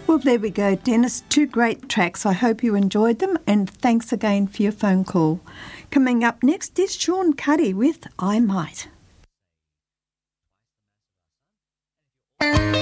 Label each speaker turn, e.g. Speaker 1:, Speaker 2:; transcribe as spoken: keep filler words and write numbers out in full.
Speaker 1: Well, there we go, Dennis. Two great tracks. I hope you enjoyed them, and thanks again for your phone call. Coming up next is Sean Cuddy with I Might.